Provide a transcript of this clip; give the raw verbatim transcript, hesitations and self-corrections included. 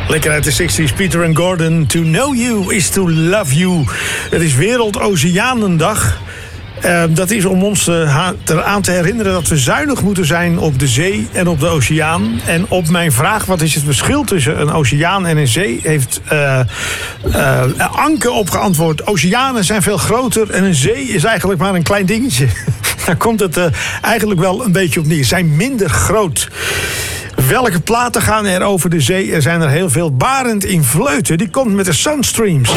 Lekker uit de zestig's, Peter and Gordon. To know you is to love you. Het is Wereldoceanendag. Uh, dat is om ons uh, eraan te herinneren dat we zuinig moeten zijn op de zee en op de oceaan. En op mijn vraag, wat is het verschil tussen een oceaan en een zee, heeft uh, uh, Anke op geantwoord. Oceanen zijn veel groter en een zee is eigenlijk maar een klein dingetje. Daar komt het uh, eigenlijk wel een beetje op neer. Ze zijn minder groot. Welke platen gaan er over de zee? Er zijn er heel veel. Barend in Vleuten, die komt met de Sunstreams.